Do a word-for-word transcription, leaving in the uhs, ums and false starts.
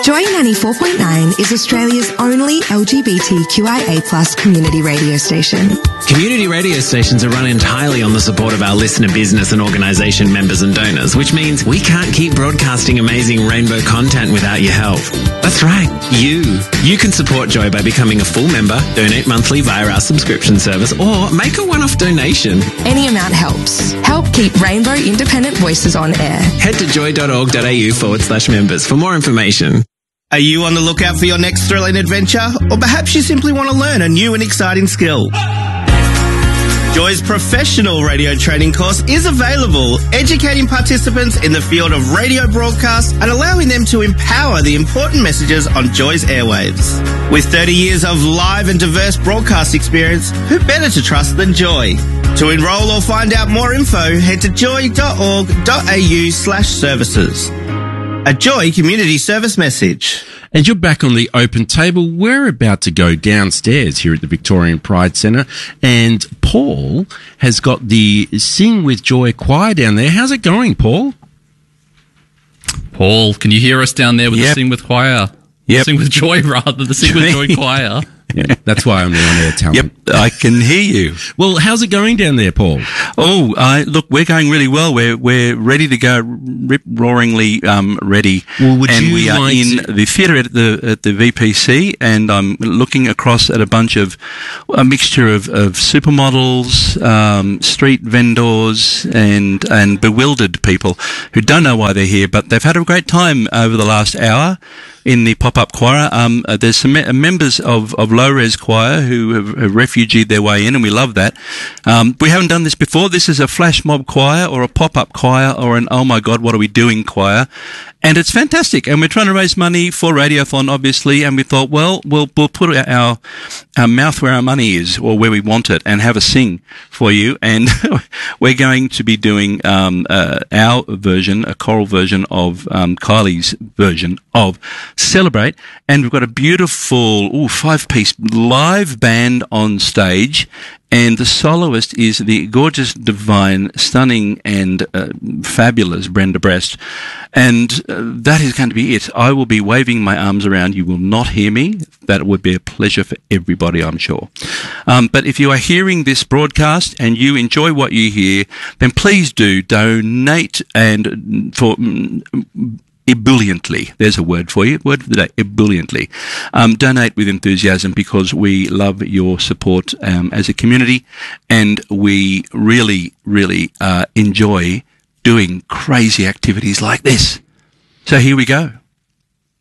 Joy ninety-four point nine is Australia's only L G B T Q I A plus community radio station. Community radio stations are run entirely on the support of our listener business and organisation members and donors, which means we can't keep broadcasting amazing rainbow content without your help. That's right, you. You can support Joy by becoming a full member, donate monthly via our subscription service, or make a one-off donation. Any amount helps. Help keep Rainbow Independent Voices on air. Head to joy.org.au forward slash members for more information. Are you on the lookout for your next thrilling adventure? Or perhaps you simply want to learn a new and exciting skill? Joy's professional radio training course is available, educating participants in the field of radio broadcast and allowing them to empower the important messages on Joy's airwaves. With thirty years of live and diverse broadcast experience, who better to trust than Joy? To enrol or find out more info, head to joy.org.au slash services. A Joy Community Service message. And you're back on the open table. We're about to go downstairs here at the Victorian Pride Centre, and Paul has got the Sing with Joy choir down there. How's it going, Paul? Paul, can you hear us down there with Yep. the Sing with Choir? Yep. Sing with Joy, rather, the Sing with Joy choir. Yeah, that's why I'm the on-air talent. Yep, I can hear you. Well, how's it going down there, Paul? Oh, uh, look, we're going really well. We're we're ready to go, rip roaringly um, ready. Well, would and you we are like in to- the theatre at the at the V P C, and I'm looking across at a bunch of a mixture of of supermodels, um, street vendors, and and bewildered people who don't know why they're here, but they've had a great time over the last hour in the pop-up choir. Um, uh, there's some me- members of, of low-res choir who have, have refugeed their way in, and we love that. Um, we haven't done this before. This is a flash mob choir or a pop-up choir or an oh my God, what are we doing choir. And it's fantastic. And we're trying to raise money for Radiothon, obviously. And we thought, well, we'll, we'll put our, our mouth where our money is, or where we want it, and have a sing for you. And we're going to be doing, um, uh, our version, a choral version of, um, Kylie's version of Celebrate. And we've got a beautiful, ooh, five-piece live band on stage. And the soloist is the gorgeous, divine, stunning, and uh, fabulous Brenda Breast. And uh, that is going to be it. I will be waving my arms around. You will not hear me. That would be a pleasure for everybody, I'm sure. Um, but if you are hearing this broadcast and you enjoy what you hear, then please do donate and for... Mm, ebulliently. There's a word for you. Word for the day, ebulliently. Um, donate with enthusiasm, because we love your support um, as a community, and we really, really uh, enjoy doing crazy activities like this. So here we go.